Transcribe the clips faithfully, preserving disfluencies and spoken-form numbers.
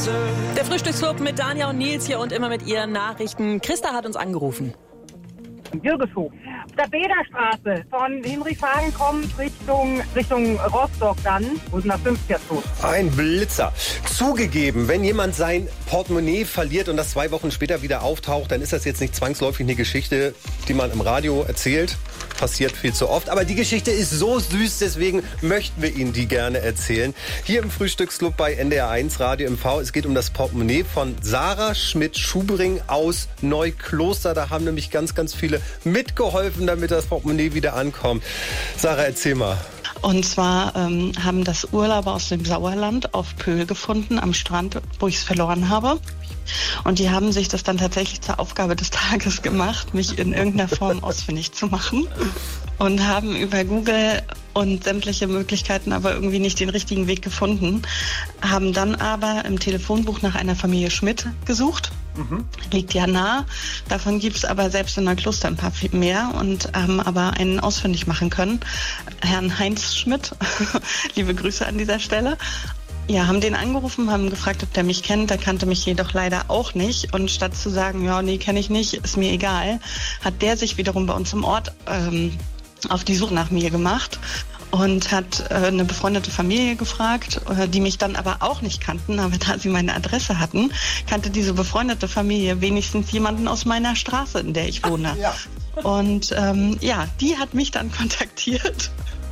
Der Frühstücksclub mit Dania und Nils hier und immer mit ihren Nachrichten. Christa hat uns angerufen. Jürgeshof. Auf der Bäderstraße von Hinrichshagen kommt Richtung, Richtung Rostock dann, wo es nach fünfzig tut. Ein Blitzer. Zugegeben, wenn jemand sein Portemonnaie verliert und das zwei Wochen später wieder auftaucht, dann ist das jetzt nicht zwangsläufig eine Geschichte, die man im Radio erzählt. Passiert viel zu oft. Aber die Geschichte ist so süß, deswegen möchten wir Ihnen die gerne erzählen. Hier im Frühstücksclub bei N D R eins Radio M V. Es geht um das Portemonnaie von Sarah Schmidt-Schubring aus Neukloster. Da haben nämlich ganz, ganz viele mitgeholfen, damit das Portemonnaie wieder ankommt. Sarah, erzähl mal. Und zwar ähm, haben das Urlauber aus dem Sauerland auf Pöhl gefunden, am Strand, wo ich es verloren habe. Und die haben sich das dann tatsächlich zur Aufgabe des Tages gemacht, mich in irgendeiner Form ausfindig zu machen. Und haben über Google und sämtliche Möglichkeiten aber irgendwie nicht den richtigen Weg gefunden. Haben dann aber im Telefonbuch nach einer Familie Schmidt gesucht. Mhm. Liegt ja nah. Davon gibt es aber selbst in Neukloster ein paar mehr und haben aber einen ausfindig machen können. Herrn Heinz Schmidt, liebe Grüße an dieser Stelle. Ja, haben den angerufen, haben gefragt, ob der mich kennt. Der kannte mich jedoch leider auch nicht. Und statt zu sagen, ja, nee, kenne ich nicht, ist mir egal, hat der sich wiederum bei uns im Ort ähm, auf die Suche nach mir gemacht und hat äh, eine befreundete Familie gefragt, äh, die mich dann aber auch nicht kannten. Aber da sie meine Adresse hatten, kannte diese befreundete Familie wenigstens jemanden aus meiner Straße, in der ich wohne. Ja. Und ähm, ja, die hat mich dann kontaktiert.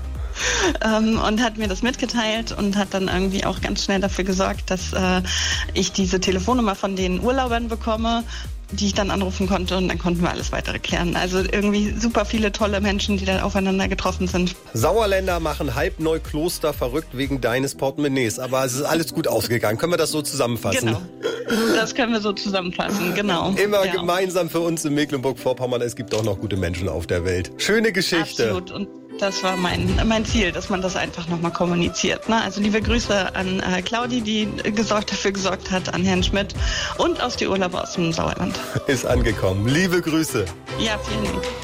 Ähm, und hat mir das mitgeteilt und hat dann irgendwie auch ganz schnell dafür gesorgt, dass äh, ich diese Telefonnummer von den Urlaubern bekomme, die ich dann anrufen konnte und dann konnten wir alles weitere klären. Also irgendwie super viele tolle Menschen, die da aufeinander getroffen sind. Sauerländer machen halb Neukloster verrückt wegen deines Portemonnaies, aber es ist alles gut ausgegangen. Können wir das so zusammenfassen? Genau, das können wir so zusammenfassen, genau. Immer ja. Gemeinsam für uns in Mecklenburg-Vorpommern, es gibt auch noch gute Menschen auf der Welt. Schöne Geschichte. Absolut. Und das war mein, mein Ziel, dass man das einfach nochmal kommuniziert. Ne? Also liebe Grüße an äh, Claudi, die gesorgt, dafür gesorgt hat, an Herrn Schmidt und aus die Urlauber aus dem Sauerland. Ist angekommen. Liebe Grüße. Ja, vielen Dank.